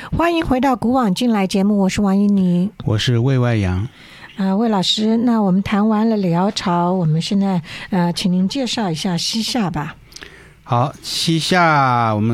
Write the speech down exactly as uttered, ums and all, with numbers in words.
欢迎回到古往今来节目，我是王怡妮， 我是魏外阳。 呃，魏老师，那我们谈完了辽朝，我们现在呃，请您介绍一下西夏吧。 好，西夏我们